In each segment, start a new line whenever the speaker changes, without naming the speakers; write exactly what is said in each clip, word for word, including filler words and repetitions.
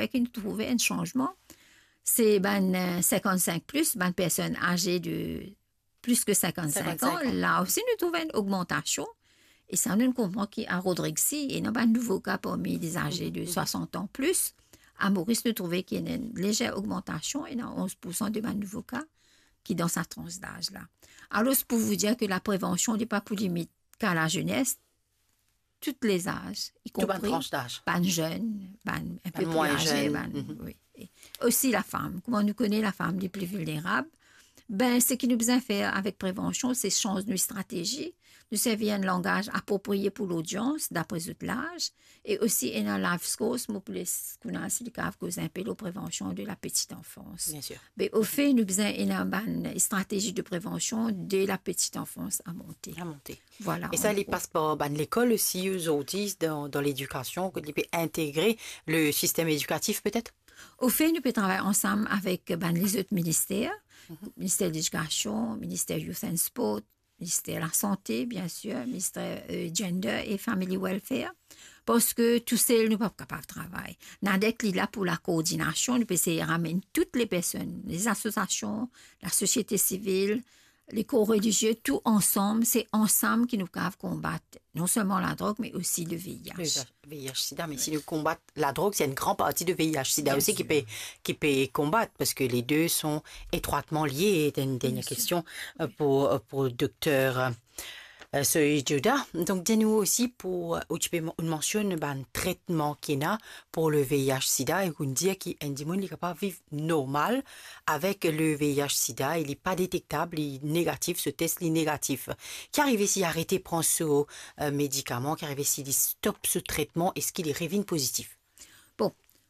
fait qu'il trouve un changement. C'est ben, cinquante-cinq plus, ben, personnes âgées de plus que cinquante-cinq ans. ans. Là aussi, nous trouvons une augmentation. Et ça nous comprend qu'à Rodrigue-ci, il y a un nouveau cas parmi les âgés de soixante ans plus. À Maurice, nous trouvons qu'il y a une légère augmentation. Il y a onze pour cent de nouveaux cas qui sont dans sa tranche d'âge-là. Alors, c'est pour vous dire que la prévention n'est pas pour limite qu'à la jeunesse, tous les âges, y compris
ban tranche d'âge.
Ban jeune, ban un peu
ban
plus
moins
âgé.
jeune.
Ban,
Mm-hmm.
oui. Et aussi la femme. Comment nous connaît la femme les plus vulnérables? Ben, ce qui nous besoin faire avec prévention, c'est changer nos stratégies, nous servir un langage approprié pour l'audience, d'après tout l'âge, et aussi un life course, pour les qu'on a aussi cause un peu la prévention de la petite enfance.
Bien sûr.
Mais au fait, nous besoin une stratégie de prévention de la petite enfance à monter.
À monter.
Voilà.
Et ça, il passe par ben, l'école aussi, eux autres, dans, dans l'éducation, qu'ils peuvent intégrer le système éducatif peut-être?
Au fait, nous pouvons travailler ensemble avec ben, les autres ministères, mm-hmm. ministère de l'Éducation, ministère Youth and Sport, ministère de la Santé, bien sûr, ministère euh, Gender et Family Welfare, parce que tout seul, nous ne sommes pas capables de travailler. Nadec est là pour la coordination, nous pouvons essayer de ramener toutes les personnes, les associations, la société civile, les corps religieux, tout ensemble, c'est ensemble que nous pouvons combattre non seulement la drogue, mais aussi le V I H.
Le V I H-Sida, mais oui. Si nous combattons la drogue, c'est une grande partie de V I H-Sida aussi qui peut, qui peut combattre, parce que les deux sont étroitement liés. Et une dernière question pour, pour le docteur euh, Soy Juda. Donc, dis-nous aussi, pour, où tu peux mentionner un traitement qu'il y a pour le V I H-Sida, et qu'on dit qu'un démon n'est capable de vivre normal avec le V I H-Sida, il n'est pas détectable, il est négatif, ce test est négatif. Qui arrive ici à arrêter de prendre ce euh, médicament, qui arrive ici à stopper ce traitement, est-ce qu'il est revenu positif?
Bon,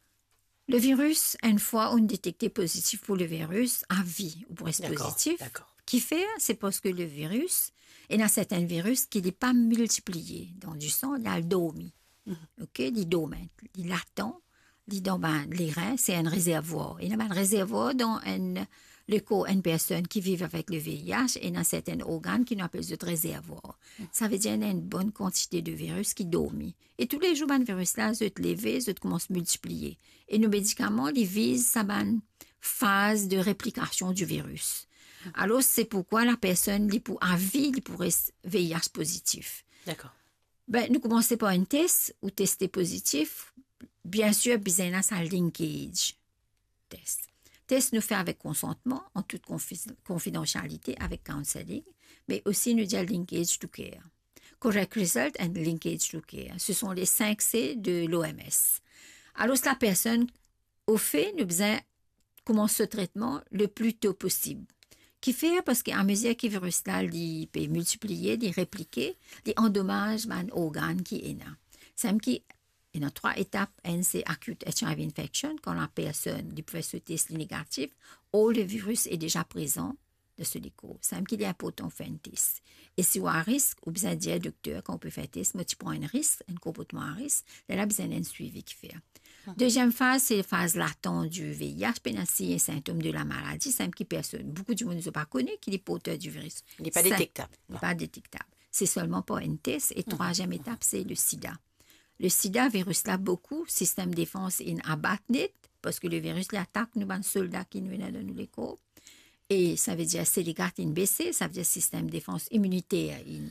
le virus, une fois on détecté positif pour le virus, à vie, ou pour être positif, qui fait, c'est parce que le virus, il y a certains virus qui n'est pas multiplié dans du sang, il y a le domi. Mm-hmm. OK, il domaine, il attend, il dans ben, les reins, c'est un réservoir. Il y a un réservoir dans un, le corps une personne qui vit avec le V I H et dans certains organes qui nous appellent d'autres réservoirs. Mm-hmm. Ça veut dire qu'il y a une bonne quantité de virus qui dorment. Et tous les jours, ben, virus-là, ils se lèvent, ils commencent à multiplier. Et nos médicaments, ils visent sa ben, phase de réplication du virus. Alors, c'est pourquoi la personne, pour, à vie, il pourrait V I H positif.
D'accord.
Ben, nous commençons par un test ou tester positif. Bien sûr, besoin de ça linkage test. Test nous fait avec consentement, en toute confi- confidentialité, avec counseling, mais aussi nous dit linkage to care. Correct result and linkage to care. Ce sont les cinq C de l'O M S. Alors, la personne, au fait, nous besoin commencer ce traitement le plus tôt possible. Qui fait parce qu'à mesure que le virus-là il peut multiplier, il répliquer, il endommage un organe qui est là. C'est qui il y a trois étapes. Un, c'est acute H I V infection, quand la personne il peut se tester négatif, ou le virus est déjà présent de ce déco. C'est qu'il est important de faire un test. Et si on a un risque, ou besoin de dire au docteur qu'on peut faire un test, mais tu prends un risque, un comportement à risque, là, a besoin d'un suivi qui fait. Deuxième phase, c'est la phase latente du V I H, pendant si un symptôme de la maladie, c'est qui personne. Beaucoup de monde ne pas connu qu'il est porteur du virus.
Il n'est pas détectable.
Il n'est pas détectable. C'est seulement pas un test. Et troisième mmh. étape, c'est le sida. Le sida, virus là, beaucoup, système de défense in abatnet, parce que le virus l'attaque nous, les soldats qui nous viennent dans les corps. Et ça veut dire, c'est les cartes in baissé, ça veut dire système de défense immunitaire in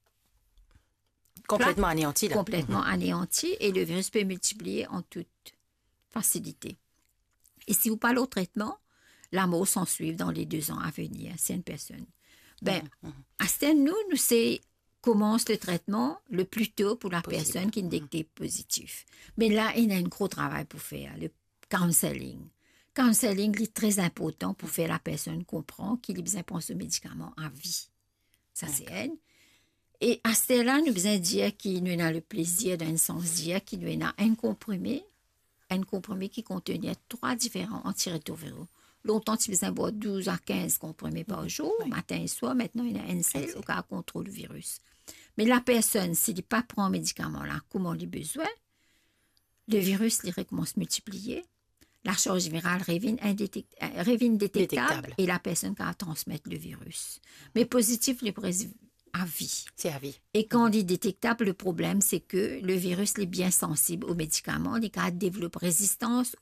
complètement anéanti. Là.
Complètement mmh. anéanti, et le virus peut multiplier en toute facilité. Et si vous parlez au traitement, la mort s'en suit dans les deux ans à venir, c'est une personne. Ben, mmh. à ce temps, nous, nous c'est commence le traitement le plus tôt pour la Possible. personne qui est détectée positive. Mais là, il y a un gros travail pour faire, le counseling. Counseling est très important pour faire la personne comprendre qu'il a besoin de prendre ce médicament à vie. Ça, D'accord. c'est elle. Et à ce là nous besoin dire qu'il nous a le plaisir d'un sens dire qu'il nous a un comprimé, un comprimé qui contenait trois différents antirétroviraux. Longtemps, tu besoin boire douze à quinze comprimés par jour, oui. matin et soir. Maintenant, il y a un seul au cas contrôle le virus. Mais la personne, s'il ne pas prend un médicament là, comme on a besoin, le virus il recommence à multiplier. La charge virale revient, indétect... revient détectable, détectable et la personne va transmettre le virus. Mais positif, le à vie.
C'est à vie.
Et quand mm-hmm. il est détectable, le problème, c'est que le virus est bien sensible aux médicaments. Les cas développent résistance